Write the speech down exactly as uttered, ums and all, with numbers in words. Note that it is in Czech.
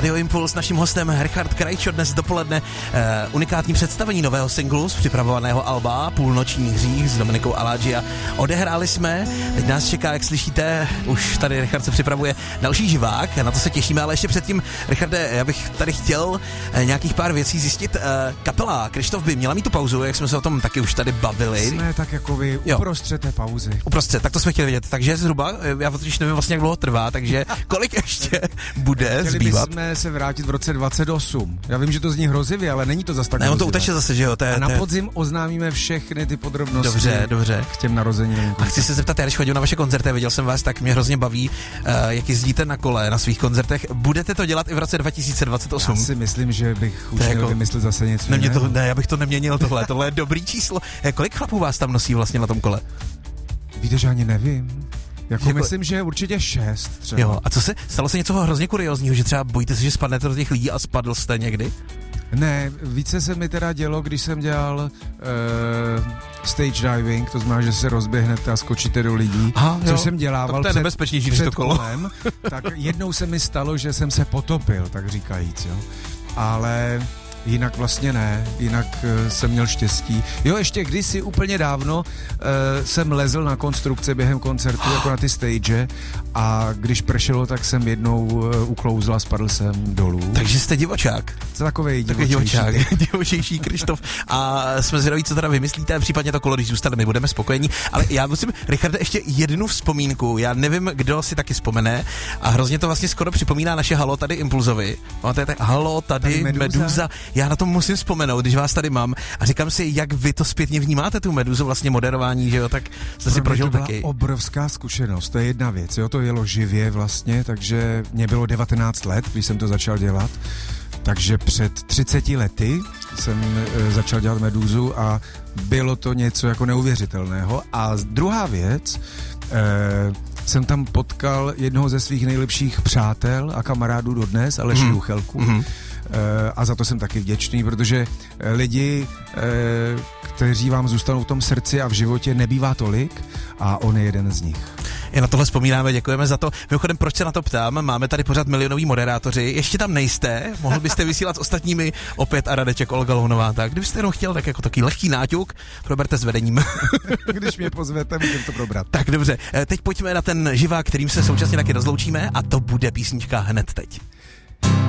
Radio Impuls, naším hostem Richard Krajčo dnes dopoledne. Uh, unikátní představení nového singlu z připravovaného alba Půlnoční hřích s Dominikou Aladji. Odehráli jsme, teď nás čeká, jak slyšíte, už tady Richard se připravuje další živák, na to se těšíme, ale ještě předtím, Richarde, já bych tady chtěl uh, nějakých pár věcí zjistit. Uh, kapela Krištof by měla mít tu pauzu, jak jsme se o tom taky už tady bavili. Jsme tak jako vy uprostřed té pauzy. Uprostřed, tak to jsme chtěli vědět. Takže zhruba, já totiž nevím vlastně, jak dlouho trvá, takže kolik ještě bude Chtěli zbývat? bychom se vrátit v roce dvacet osm. Já vím, že to zní hrozivě, ale není to zas tak Ne, on hrozivé. to uteče zase, že jo? To je, A na to je... podzim oznámíme všechny ty podrobnosti. Dobře, dobře. K těm narozeninám. A chci se zeptat, já když chodím na vaše koncerty, viděl jsem vás, tak mě hrozně baví, uh, jak jezdíte na kole na svých koncertech. Budete to dělat i v roce dva tisíce dvacet osm? Já si myslím, že bych už To je měl jako- vymyslet zase něco Ne, mě jiného. to, ne, já bych to neměnil tohle, tohle je dobrý číslo. Eh, Kolik chlapů vás tam nosí vlastně na tom kole? Víte, že ani nevím. Jako, Jako- myslím, že určitě šest třeba. Jo, a co se, stalo se něco hrozně kuriózního, že třeba bojíte se, že spadnete do těch lidí a spadl jste někdy? Ne, více se mi teda dělo, když jsem dělal uh, stage diving, to znamená, že se rozběhnete a skočíte do lidí, Aha, jo. což jsem dělával Tak to je před, nebezpečnější než před to kolo. kolem, tak jednou se mi stalo, že jsem se potopil, tak říkajíc, jo. Ale jinak vlastně ne, jinak uh, jsem měl štěstí. Jo, ještě kdysi úplně dávno uh, jsem lezl na konstrukce během koncertu, jako na ty stage, a když pršelo, tak jsem jednou uh, uklouzl a spadl jsem dolů. Takže jste divočák. To je takovej Takový divočejší. divočák, divočejší Krištof. A jsme zvědaví, co teda vymyslíte, případně to kolo, když zůstane, my budeme spokojení. Ale já musím, Richarde, ještě jednu vzpomínku. Já nevím, kdo si taky vzpomene. A hrozně to vlastně skoro připomíná naše Halo tady Impulzovi. No, to je tak, Halo tady, Tady Meduza. Meduza. Já na to musím vzpomenout, když vás tady mám. A říkám si, jak vy to zpětně vnímáte, tu Meduzu, vlastně moderování, že jo, tak jste si Pro mě prožil to byla taky. obrovská zkušenost, to je jedna věc, jo, to jelo živě vlastně, takže mě bylo devatenáct let, když jsem to začal dělat, takže před třiceti lety jsem e, začal dělat Medúzu a bylo to něco jako neuvěřitelného. A druhá věc, e, jsem tam potkal jednoho ze svých nejlepších přátel a kamarádů dodnes, Aleši Mhm. Juchelku. Mhm. E, a za to jsem taky vděčný, protože e, lidi, e, kteří vám zůstanou v tom srdci a v životě, nebývá tolik a on je jeden z nich. I na tohle vzpomínáme, děkujeme za to. Mimochodem, proč se na to ptám? Máme tady pořád milionoví moderátoři. Ještě tam nejste, mohl byste vysílat s ostatními opět a Radeček, Olga Lounová. Tak kdybyste jenom chtěl, tak jako takový lehký náťuk, proberte s vedením. Když mě pozvete, můžeme to probrat. Tak dobře, teď pojďme na ten živák, kterým se současně taky rozloučíme, a to bude písnička hned teď.